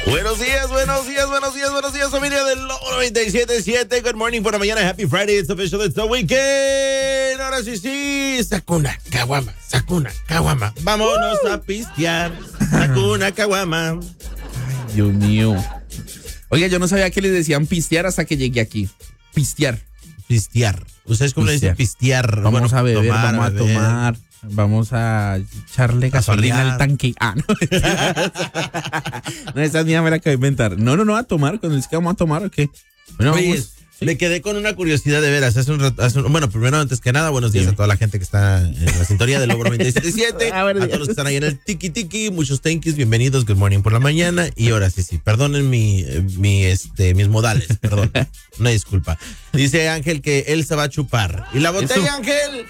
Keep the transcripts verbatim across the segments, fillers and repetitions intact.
Buenos días, buenos días, buenos días, buenos días, familia del noventa y siete punto siete. Good morning por la mañana. Happy Friday. It's official. It's the weekend. Ahora sí, sí. Saca una caguama. Saca una caguama. Vámonos uh. a pistear. Saca una caguama. Ay, Dios mío. Oiga, yo no sabía que les decían pistear hasta que llegué aquí. Pistear. Pistear. ¿Ustedes cómo le dicen pistear? Vamos bueno, a beber, tomar, vamos a, a beber. tomar. Vamos a echarle gasolina al tanque. Ah, no. No, esa mía me la acabo de inventar. No, no, no, a tomar. Cuando dice que vamos a tomar, ¿o qué? Bueno, Oye, vamos, ¿sí? Me quedé con una curiosidad de veras. Hace un rato, hace un, bueno, primero, antes que nada, buenos días sí. a toda la gente que está en la sintonía del Lobo noventa y siete punto siete. A, a todos los que están ahí en el Tiki Tiki. Muchos thank yous, bienvenidos. Good morning por la mañana. Y ahora sí, sí. Perdonen mi, mi, este, mis modales. Perdón. Una disculpa. Dice Ángel que él se va a chupar. ¿Y la botella, Eso. Ángel?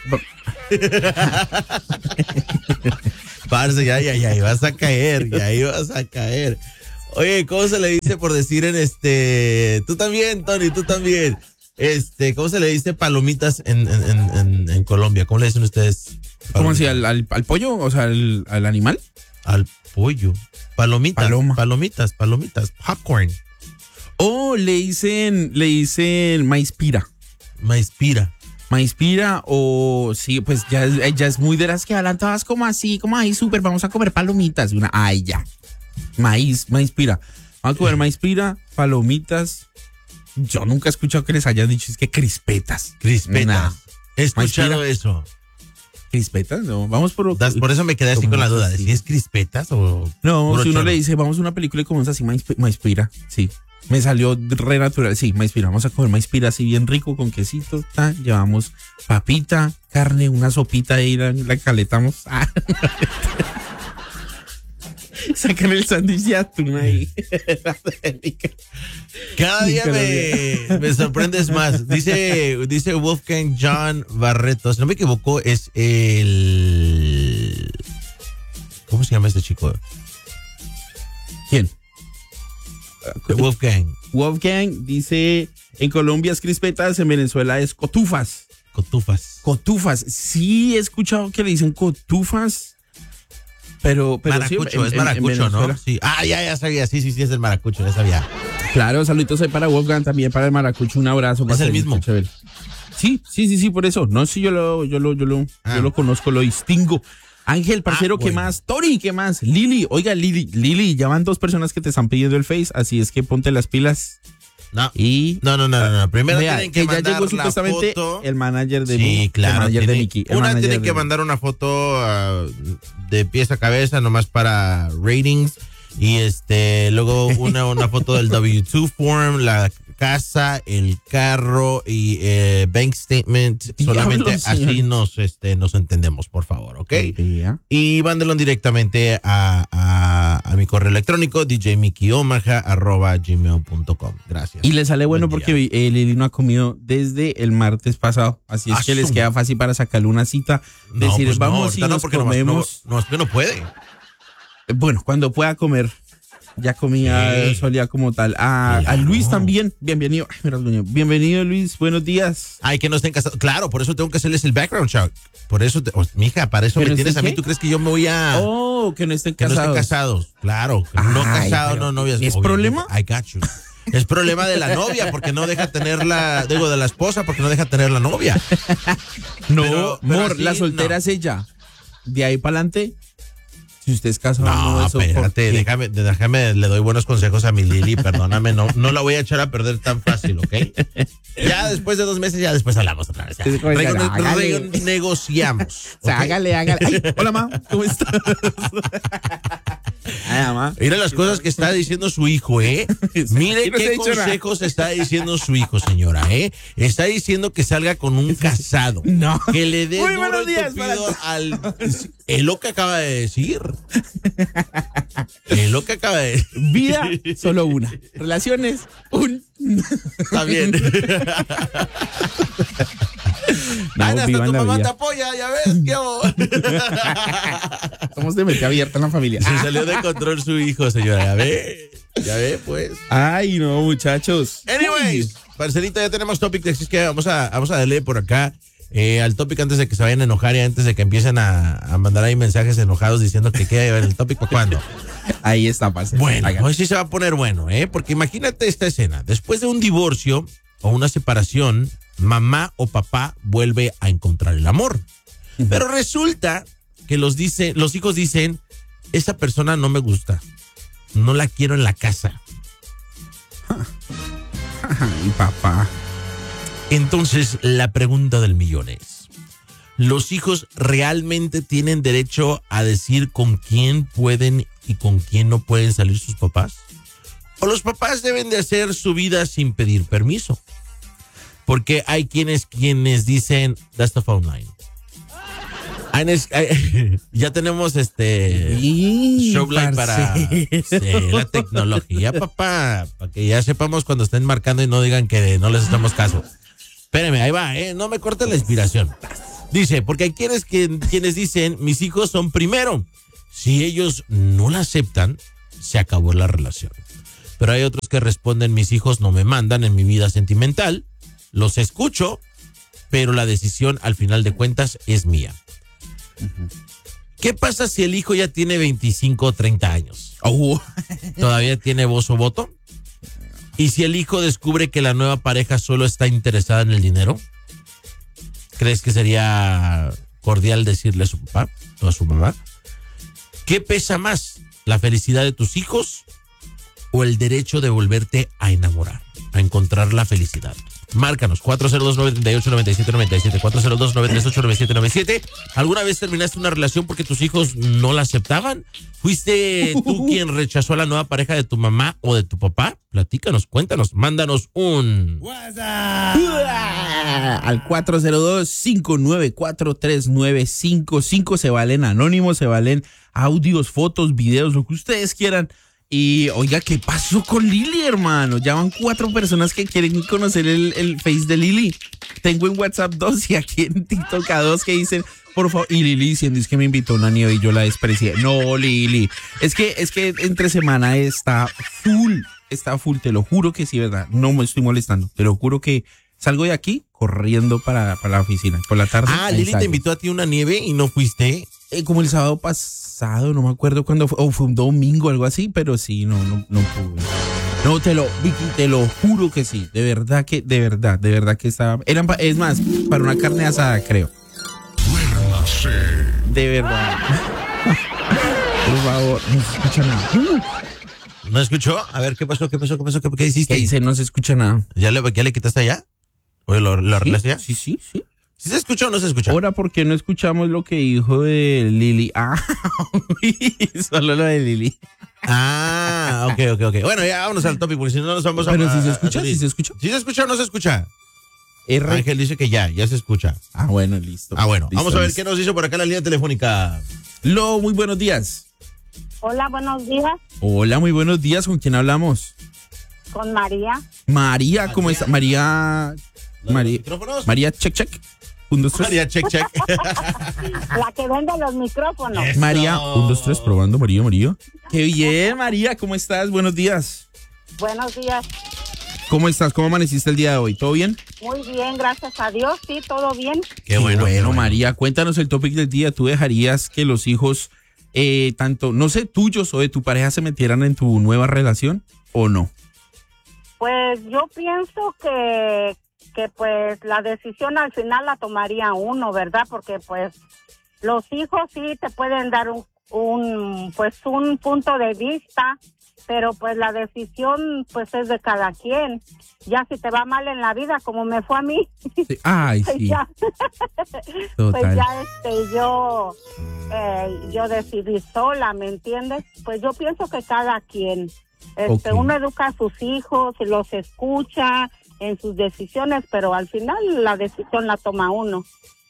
Parce, ya, ya, ya, vas a caer, ya ibas a caer. Oye, ¿cómo se le dice por decir en este? Tú también, Tony, tú también. Este, ¿cómo se le dice palomitas en, en, en, en Colombia? ¿Cómo le dicen ustedes? Palomitas? ¿Cómo así? ¿Al, al, al pollo? O sea, al, al animal. Al pollo. Palomitas. Paloma. Palomitas, palomitas. Popcorn. Oh, le dicen, le dicen maíz pira. Maíz pira. Maíz pira o sí, pues ya, ya es muy de las que hablan todas como así, como ahí súper, vamos a comer palomitas. Una, ay, ya. Maíz, maíz pira. Vamos a comer maíz pira, palomitas. Yo nunca he escuchado que les hayan dicho es que crispetas. Crispetas. Nah. He escuchado eso. ¿Crispetas? No, vamos por... Das, por eso me quedé así con la duda de si es crispetas o... No, si uno le dice, vamos a una película y comemos así maíz, maíz pira, sí. Me salió re natural, sí, maíz pira. Vamos a comer maíz pira así bien rico con quesito. Ta, llevamos papita, carne, una sopita ahí, la, la caletamos. Ah. Sacan el sándwich de atún ahí. Cada día me, me sorprendes más. Dice, dice Wolfgang John Barreto, si no me equivoco, es el... ¿Cómo se llama este chico? ¿Quién? Wolfgang. Wolfgang dice, en Colombia es crispetas, en Venezuela es cotufas. Cotufas. Cotufas. Sí he escuchado que le dicen cotufas, pero... pero maracucho, sí, en, es maracucho, en ¿no? Sí. Ah, ya, ya sabía, sí, sí, sí, es el maracucho, ya sabía. Claro, saluditos ahí para Wolfgang, también para el maracucho, un abrazo. Es el mismo. Chévere. Sí, sí, sí, sí, por eso. No, sí, yo lo, yo lo, yo lo, ah. yo lo conozco, lo distingo. Ángel, parcero, ah, ¿qué bueno. más? Tori, ¿qué más? Lili, oiga, Lili, Lili, ya van dos personas que te están pidiendo el Face, así es que ponte las pilas. No, y, no, no, no, no, no. Primero vea, tienen que, que mandar ya llegó la supuestamente foto. El manager de sí, mi, claro, el manager tiene, de Mickey. El una tiene que de... mandar una foto uh, de pies a cabeza, nomás para ratings. Y este, luego una, una foto del W dos form, la casa, el carro y eh, bank statement. Diablo, solamente señor. Así nos, este, nos entendemos, por favor, ¿ok? Yeah. Y mándenlo directamente a, a, a mi correo electrónico, d j mickey omaha arroba gmail punto com. Gracias. Y le sale bueno porque eh, Lili no ha comido desde el martes pasado. Así es Asum. que les queda fácil para sacarle una cita. No, decir, pues vamos no, y nos no, comemos. No, no, es que no puede. Bueno, cuando pueda comer. Ya comía, sí. solía como tal. A, claro. a Luis también, bienvenido. Ay, mira, bienvenido, Luis, buenos días. Ay, que no estén casados. Claro, por eso tengo que hacerles el background check. Por eso, te, oh, mija, para eso me tienes a mí. ¿Tú crees que yo me voy a...? Oh, que no estén que casados. Que no estén casados, claro. Ay, no casados, no novias. ¿Es problema? I got you. Es problema de la novia porque no deja tener la... Digo, de la esposa porque no deja tener la novia. No, pero, pero amor, así, la soltera no. es ella. De ahí para adelante... Si usted es casado, no, no eso espérate, déjame, déjame, le doy buenos consejos a mi Lili, perdóname, no, no la voy a echar a perder tan fácil, ¿ok? Ya después de dos meses, ya después hablamos otra vez. Rego, rego, negociamos. O sea, okay. hágale, hágale. Ay, hola, ma, ¿cómo estás? Ay, mamá. Mira las cosas que está diciendo su hijo, ¿eh? Mire no qué consejos nada. está diciendo su hijo, señora, ¿eh? Está diciendo que salga con un casado. No. Que le dé Muy duro días, tupido al... Es lo que acaba de decir. Es lo que acaba de decir. Vida, solo una. Relaciones, un... Está bien. No, Ana, hasta tu mamá vida. te apoya, ya ves, ¿qué hago? ¿Cómo se metió abierta en la familia? Se salió de control su hijo, señora, ya ve, ya ve, pues. Ay, no, muchachos. Anyways, parcelito, ya tenemos topic, así que vamos a, vamos a darle por acá eh, al topic antes de que se vayan a enojar y antes de que empiecen a, a mandar ahí mensajes enojados diciendo que queda el topic para cuándo. Ahí está, parce. Bueno, hoy sí se va a poner bueno, ¿eh? Porque imagínate esta escena. Después de un divorcio o una separación, mamá o papá vuelve a encontrar el amor. Uh-huh. Pero resulta que los, dice, los hijos dicen, esa persona no me gusta. No la quiero en la casa. Ay, papá. Entonces, la pregunta del millón es, ¿los hijos realmente tienen derecho a decir con quién pueden y con quién no pueden salir sus papás? ¿O los papás deben de hacer su vida sin pedir permiso? Porque hay quienes, quienes dicen, that's the phone line. Hay, hay, ya tenemos este sí, Showline para sí, la tecnología, papá, para que ya sepamos cuando estén marcando y no digan que no les hacemos caso. Espéreme, ahí va, ¿eh? No me corte la inspiración. Dice, porque hay quienes, que, quienes dicen, mis hijos son primero. Si ellos no la aceptan, se acabó la relación. Pero hay otros que responden, mis hijos no me mandan en mi vida sentimental, los escucho, pero la decisión al final de cuentas es mía. Uh-huh. ¿Qué pasa si el hijo ya tiene veinticinco o treinta años? Oh. ¿Todavía tiene voz o voto? ¿Y si el hijo descubre que la nueva pareja solo está interesada en el dinero? ¿Crees que sería cordial decirle a su papá o a su mamá? ¿Qué pesa más, la felicidad de tus hijos o el derecho de volverte a enamorar, a encontrar la felicidad? Márcanos, cuatro cero dos, nueve tres ocho, nueve siete nueve siete, cuatro cero dos, nueve tres ocho, nueve siete nueve siete. ¿Alguna vez terminaste una relación porque tus hijos no la aceptaban? ¿Fuiste tú quien rechazó a la nueva pareja de tu mamá o de tu papá? Platícanos, cuéntanos, mándanos un WhatsApp al cuatro cero dos, cinco nueve cuatro, tres nueve cinco cinco. Se valen anónimos, se valen audios, fotos, videos, lo que ustedes quieran. Y oiga, ¿qué pasó con Lili, hermano? Ya van cuatro personas que quieren conocer el, el face de Lili. Tengo en WhatsApp dos y aquí en TikTok a dos que dicen, por favor, y Lili diciendo, es que me invitó una nieve y yo la desprecié. No, Lili, es que, es que entre semana está full, está full, te lo juro que sí, ¿verdad? No me estoy molestando, te lo juro que salgo de aquí corriendo para, para la oficina. Por la tarde. Ah, Lili te invitó a ti una nieve y no fuiste. Eh, como el sábado pasado, no me acuerdo cuándo fue, o fue un domingo, algo así, pero sí, no, no, no pude. No, te lo, Vicky, te lo juro que sí, de verdad que, de verdad, de verdad que estaba, eran, es más, para una carne asada, creo. De verdad. Por favor, no se escucha nada. ¿No escuchó? A ver, ¿qué pasó? ¿Qué pasó? ¿Qué pasó? ¿Qué, qué hiciste? ¿Qué dice? No se escucha nada. ¿Ya le, ya le quitaste allá? ¿O lo, lo arreglaste ya? Sí, sí, sí. ¿Sí se escucha o no se escucha? Ahora, ¿por qué no escuchamos lo que dijo de Lili? Ah, solo lo de Lili. Ah, ok, ok, ok. Bueno, ya vámonos al tópico, porque si no nos vamos a... Pero si se escucha, si se escucha. ¿Sí se escucha o no se escucha? R. Ángel dice que ya, ya se escucha. Ah, bueno, listo. Ah, bueno. Listo, vamos a ver listo. qué nos hizo por acá la línea telefónica. Lo, muy buenos días. Hola, buenos días. Hola, muy buenos días. ¿Con quién hablamos? Con María. María, ¿cómo está? María... María, María, check, check. Un, dos, tres. María, check, check. La que vende los micrófonos. Eso. María, un, dos, tres, probando, María, María. Qué bien, María, ¿cómo estás? Buenos días. Buenos días. ¿Cómo estás? ¿Cómo amaneciste el día de hoy? ¿Todo bien? Muy bien, gracias a Dios, sí, todo bien. Qué bueno, bueno, qué bueno. María, cuéntanos el topic del día. ¿Tú dejarías que los hijos, eh, tanto, no sé, tuyos o de tu pareja se metieran en tu nueva relación o no? Pues yo pienso que, que pues la decisión al final la tomaría uno, ¿verdad? Porque pues los hijos sí te pueden dar un, un pues un punto de vista, pero pues la decisión pues es de cada quien. Ya si te va mal en la vida, como me fue a mí, Sí. Ay, pues sí. ya, Total. pues ya este yo eh, yo decidí sola, ¿me entiendes? Pues yo pienso que cada quien, este, Ok. uno educa a sus hijos, los escucha en sus decisiones, pero al final la decisión la toma uno.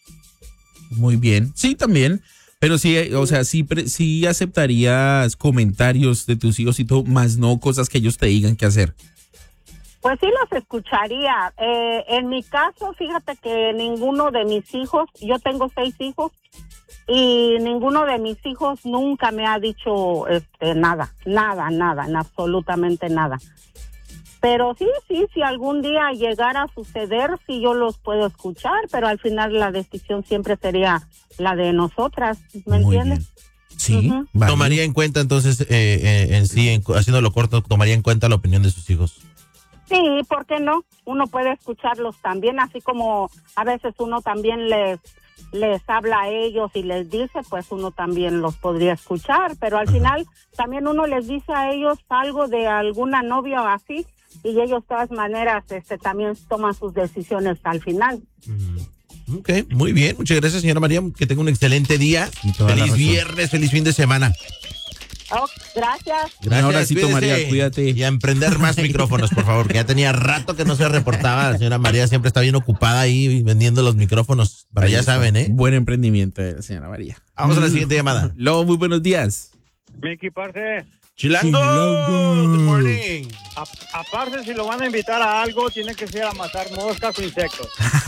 Muy bien. Sí, también. Pero sí, eh, o sea, sí, pre- sí aceptarías comentarios de tus hijos y todo, más no cosas que ellos te digan qué hacer. Pues sí los escucharía. Eh, en mi caso, fíjate que ninguno de mis hijos, yo tengo seis hijos, y ninguno de mis hijos nunca me ha dicho este nada, nada, nada, en absolutamente nada. Pero sí, sí, si algún día llegara a suceder, sí yo los puedo escuchar, pero al final la decisión siempre sería la de nosotras, ¿me Muy entiendes? bien. Sí, Ujú. vale. Tomaría en cuenta entonces, eh, eh, en sí, en, haciéndolo corto, tomaría en cuenta la opinión de sus hijos. Sí, ¿por qué no? Uno puede escucharlos también, así como a veces uno también les les habla a ellos y les dice, pues uno también los podría escuchar, pero al final también uno les dice a ellos algo de alguna novia o así, y ellos de todas maneras este también toman sus decisiones al final. Mm. Ok, muy bien. Muchas gracias, señora María. Que tenga un excelente día. Y toda la Feliz razón. viernes, feliz fin de semana. Oh, gracias. Gracias, Ahora sí, cuídese. María, cuídate. Y a emprender más micrófonos, por favor, que ya tenía rato que no se reportaba. La señora María siempre está bien ocupada ahí vendiendo los micrófonos. Pero ya saben, ¿eh? Buen emprendimiento de la señora María. Vamos a la siguiente llamada. Lobo, muy buenos días. Miki, parce, Chilango. Chilango. Good morning. a- aparte si lo van a invitar a algo, tiene que ser a matar moscas o insectos.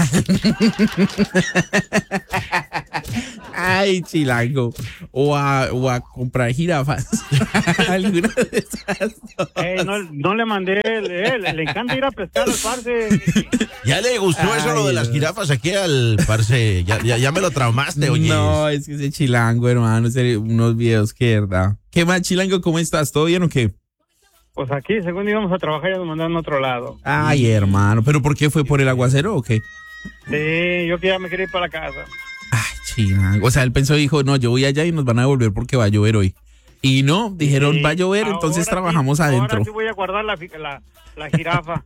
Ay, Chilango. O a, o a comprar jirafas. Alguna de esas. Ey, no, no le mandé, él, le encanta ir a pescar al parce. Ya le gustó eso Ay, lo de las no. jirafas aquí al parce. Ya, ya, ya me lo traumaste, oye. No, es que ese Chilango, hermano, ese- unos videos que verdad. ¿Qué más, Chilango? ¿Cómo estás? ¿Todo bien o qué? Pues aquí, según íbamos a trabajar, ya nos mandaron a otro lado. Ay, hermano. ¿Pero por qué fue? ¿Por el aguacero o qué? Sí, yo que ya me quería ir para la casa. Ay, Chilango. O sea, él pensó, dijo, no, yo voy allá y nos van a devolver porque va a llover hoy. Y no, dijeron, Sí, va a llover, ahora entonces sí- trabajamos adentro. Ahora sí voy a guardar la, fi- la, la jirafa.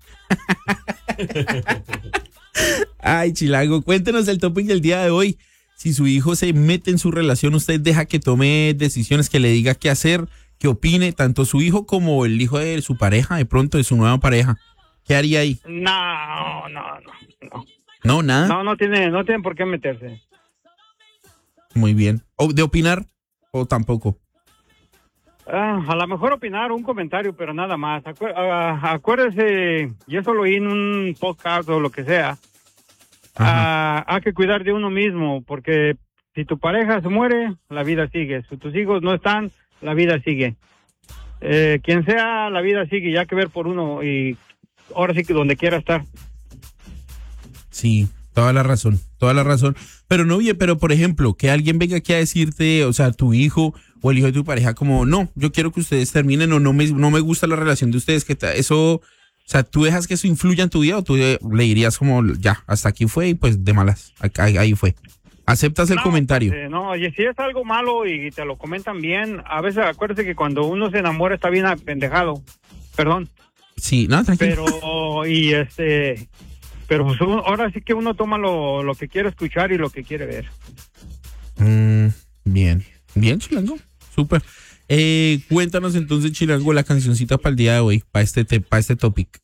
Ay, Chilango, cuéntenos el topic del día de hoy. Si su hijo se mete en su relación, usted deja que tome decisiones, que le diga qué hacer, que opine, tanto su hijo como el hijo de su pareja, de pronto de su nueva pareja. ¿Qué haría ahí? No, no, no. No, No, nada. no, no tiene, no tiene por qué meterse. Muy bien. ¿O de opinar? ¿O tampoco? Ah, a lo mejor opinar, un comentario, pero nada más. Acué- ah, acuérdese, y eso lo oí en un podcast o lo que sea. Ah, hay que cuidar de uno mismo, porque si tu pareja se muere, la vida sigue. Si tus hijos no están, la vida sigue. Eh, quien sea, la vida sigue, ya hay que ver por uno y ahora sí que donde quiera estar. Sí, toda la razón, toda la razón. Pero no, oye, pero por ejemplo, que alguien venga aquí a decirte, o sea, tu hijo o el hijo de tu pareja, como, no, yo quiero que ustedes terminen o no me, no me gusta la relación de ustedes, que ta- eso, o sea, ¿tú dejas que eso influya en tu vida o tú eh, le dirías como, ya, hasta aquí fue y pues de malas, ahí, ahí fue? ¿Aceptas el No, comentario? pues, eh, no, y si es algo malo y te lo comentan bien, a veces acuérdese que cuando uno se enamora está bien apendejado. Perdón. Sí, no, tranquilo. Pero, y este, pero pues, uno- ahora sí que uno toma lo, lo que quiere escuchar y lo que quiere ver. Mm, bien, bien, Chilango, súper. Eh, cuéntanos entonces, Chilango, la cancioncita para el día de hoy, para este, te- para este topic.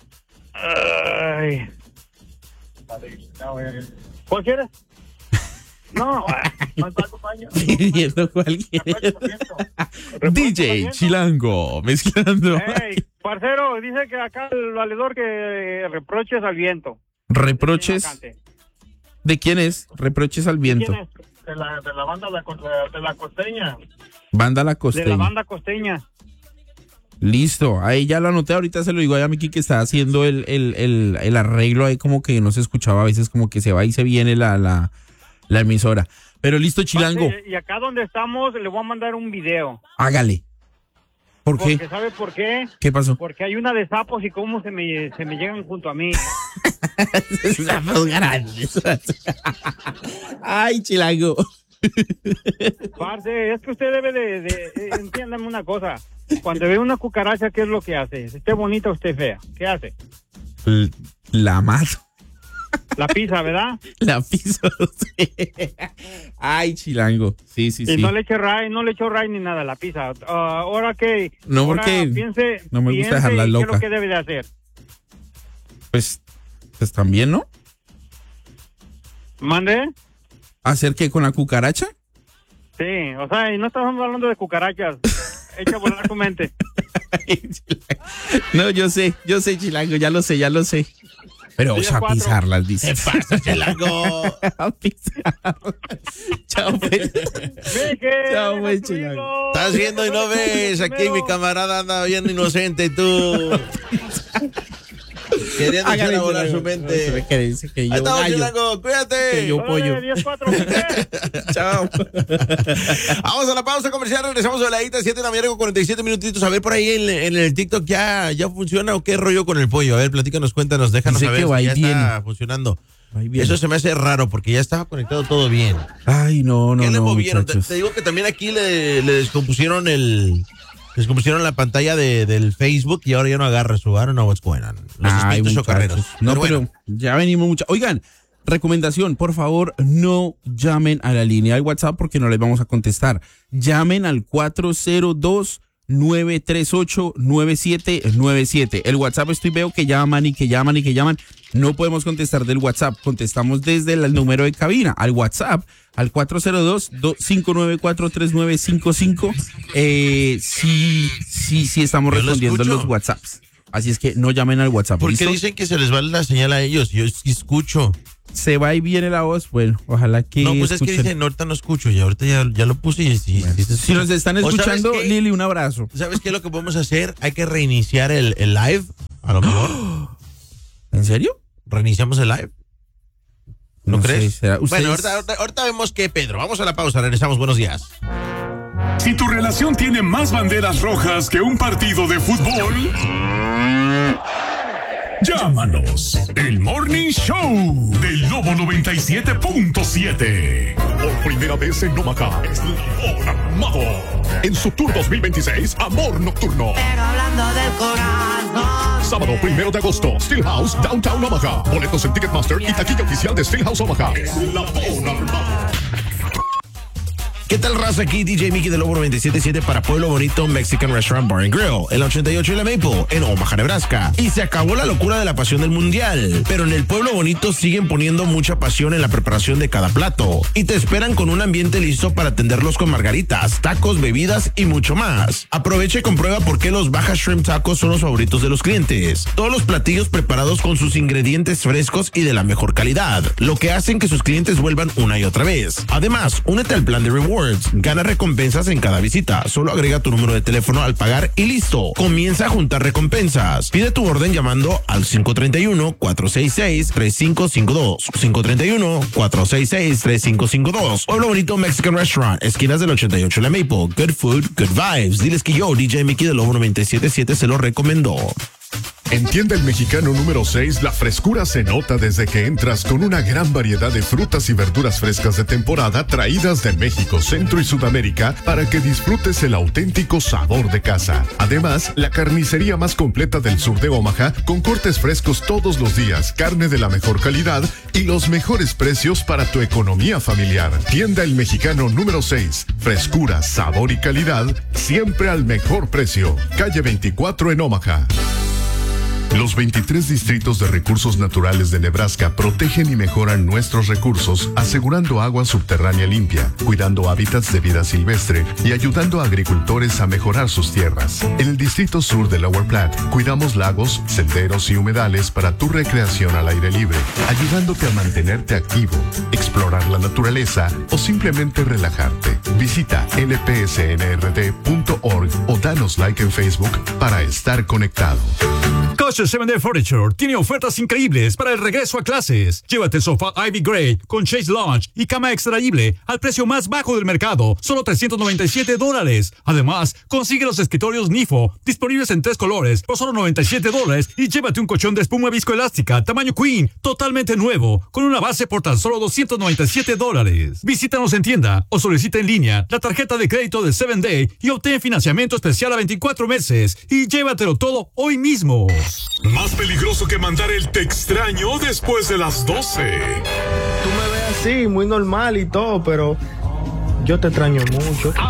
Ay. ¿Cuál quieres? No, Pidiendo cualquier. D J Chilango, mezclando. Hey, parcero, dice que acá el valedor que reproches al viento. Reproches. Cante. ¿De quién es? Reproches al viento. ¿Quién es? De la, de la banda de la, de la costeña. Banda La De la Costeña. banda costeña. Listo. Ahí ya lo anoté. Ahorita se lo digo a Miki que está haciendo el, el, el, el arreglo ahí como que no se escuchaba. A veces como que se va y se viene la, la, la emisora. Pero listo, Chilango. Parce, Y acá donde estamos le voy a mandar un video. Hágale. ¿Por Porque qué? ¿sabe por qué? ¿Qué pasó? Porque hay una de sapos y cómo se me, se me llegan junto a mí. Sapos grandes. Ay, Chilango. Parce, es que usted debe de, de eh, entiéndame una cosa. Cuando ve una cucaracha, ¿qué es lo que hace? ¿Esté bonita o esté fea? ¿Qué hace? L- La mato. La pisa, ¿verdad? La piso. Sí. Ay, Chilango. Sí, sí, Y sí. no le eche ray, no le echo ray ni nada, la pisa. Ah, ahora que... No, ahora porque piense, no me gusta piense dejarla ¿qué es loca. lo que debe de hacer? Pues, pues también, ¿no? ¿Mande? ¿Hacer qué con la cucaracha? Sí, o sea, y no estamos hablando de cucarachas. Echa a volar tu mente. No, yo sé, yo sé, Chilango, ya lo sé, ya lo sé. Pero Diez, o sea, cuatro. pisarlas, dice. ¿Qué pasa, Chilango? A pisar. Chao, pues. Miguel, Chao, deja pues, tu Chilango. hilo. Estás viendo y no ves. Aquí mi camarada anda bien inocente y tú. Querían echar a volar su mente. Que dice que yo Ahí estamos, gallo, Chilango, cuídate. que yo pollo. diez cuatro, Chao. Vamos a la pausa comercial, regresamos a la ita, siete de la mañana con cuarenta y siete minutitos. A ver, por ahí en, en el TikTok ya, ya funciona o qué rollo con el pollo. A ver, platícanos, cuéntanos, déjanos Dice saber que va si y ya viene. está funcionando. Va y viene. Eso se me hace raro porque ya estaba conectado todo bien. Ay, no, no, ¿Qué le no, movieron? Te, muchachos. te digo que también aquí le, le descompusieron el... Descompusieron la pantalla de, del Facebook y ahora ya no agarra su bar, no, what's going on. Los Ay, espíritus muchachos. chocarreros. No, pero, pero, bueno, ya venimos mucho. Oigan, recomendación, por favor, no llamen a la línea del WhatsApp porque no les vamos a contestar. Llamen al cuatro cero dos, nueve tres ocho, nueve siete nueve siete. El WhatsApp estoy veo que llaman y que llaman y que llaman. No podemos contestar del WhatsApp, contestamos desde el número de cabina, al WhatsApp, al cuatro cero dos, cinco nueve cuatro, tres nueve cinco cinco. Eh, sí, sí, sí estamos Yo lo respondiendo escucho. los WhatsApps. Así es que no llamen al WhatsApp. ¿por qué ¿listo? dicen que se les va la señal a ellos? Yo sí escucho. Se va y viene la voz, bueno, ojalá que No, pues es que escuchen. dicen, ahorita no escucho y ahorita ya, ya lo puse y sí, sí se Si nos escucha. están ¿O sabes escuchando, qué? Lili, un abrazo. ¿Sabes qué es lo que podemos hacer? Hay que reiniciar el, el live, a lo mejor. ¿En serio? ¿Reiniciamos el live? ¿No, No crees? sé, ¿será? Bueno, ¿Ustedes? ahorita, ahorita, ahorita vemos qué, Pedro. Vamos a la pausa, regresamos, buenos días. Si tu relación tiene más banderas rojas que un partido de fútbol, llámanos. El Morning Show del Lobo noventa y siete punto siete. Por primera vez en Omaha, es Labor Armado. En su tour dos mil veintiséis, Amor Nocturno. Pero hablando del corazón. Sábado primero de agosto, Steelhouse, Downtown Omaha. Boletos en Ticketmaster y taquilla oficial de Steelhouse Omaha. Es Labor Armado. ¿Qué tal, raza? Aquí D J Mickey del Lobo noventa y siete punto siete para Pueblo Bonito Mexican Restaurant Bar and Grill, el ochenta y ocho y la Maple, en Omaha, Nebraska. Y se acabó la locura de la pasión del mundial, pero en el Pueblo Bonito siguen poniendo mucha pasión en la preparación de cada plato y te esperan con un ambiente listo para atenderlos con margaritas, tacos, bebidas y mucho más. Aprovecha y comprueba por qué los Baja Shrimp Tacos son los favoritos de los clientes. Todos los platillos preparados con sus ingredientes frescos y de la mejor calidad, lo que hacen que sus clientes vuelvan una y otra vez. Además, únete al plan de rewards. Gana recompensas en cada visita. Solo agrega tu número de teléfono al pagar y listo. Comienza a juntar recompensas. Pide tu orden llamando al cinco tres uno, cuatro seis seis, tres cinco cinco dos. cinco tres uno, cuatro seis seis, tres cinco cinco dos. Pueblo Bonito Mexican Restaurant, esquinas del ochenta y ocho y la Maple. Good food, good vibes. Diles que yo, D J Mickey del Lobo noventa y siete punto siete, se lo recomendó. En Tienda El Mexicano número seis, la frescura se nota desde que entras con una gran variedad de frutas y verduras frescas de temporada traídas de México, Centro y Sudamérica para que disfrutes el auténtico sabor de casa. Además, la carnicería más completa del sur de Omaha con cortes frescos todos los días, carne de la mejor calidad y los mejores precios para tu economía familiar. Tienda El Mexicano número seis, frescura, sabor y calidad siempre al mejor precio. Calle veinticuatro en Omaha. Los veintitrés distritos de recursos naturales de Nebraska protegen y mejoran nuestros recursos, asegurando agua subterránea limpia, cuidando hábitats de vida silvestre y ayudando a agricultores a mejorar sus tierras. En el distrito sur de Lower Platte, cuidamos lagos, senderos y humedales para tu recreación al aire libre, ayudándote a mantenerte activo, explorar la naturaleza o simplemente relajarte. Visita N P S N R D punto org o danos like en Facebook para estar conectado. Coche siete D Furniture tiene ofertas increíbles para el regreso a clases. Llévate el sofá Ivy Grey con Chase Lounge y cama extraíble al precio más bajo del mercado, solo trescientos noventa y siete dólares. Además, consigue los escritorios Nifo, disponibles en tres colores, por solo noventa y siete dólares y llévate un colchón de espuma viscoelástica tamaño Queen, totalmente nuevo, con una base por tan solo doscientos noventa y siete dólares. Visítanos en tienda o solicita en línea la tarjeta de crédito de siete Day y obtén financiamiento especial a veinticuatro meses y llévatelo todo hoy mismo. Más peligroso que mandar el te extraño después de las doce. Tú me ves así, muy normal y todo, pero yo te extraño mucho.